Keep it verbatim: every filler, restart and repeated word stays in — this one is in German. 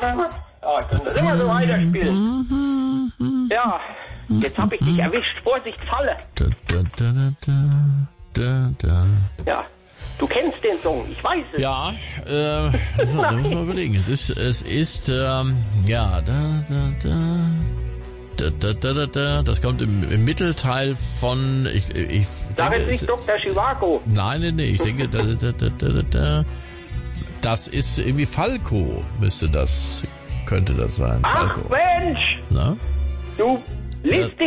Ja, ich kann das immer so weiterspielen. Ja, jetzt hab ich dich erwischt. Vorsicht, Falle. Da, da, da, da, da, da. Ja, du kennst den Song, ich weiß es. Ja, äh, so, da muss man überlegen. Es ist, es ist, ähm, ja, da, da, da. Da, da, da, da, da. Das kommt im, im Mittelteil von, ich, ich Sag denke, jetzt nicht Doktor Chivago. Nein, nein, nein, ich denke, da, da, da, da, da, da. Das ist irgendwie Falco, müsste das, könnte das sein. Ach Falco. Mensch, Na? du liest Ja.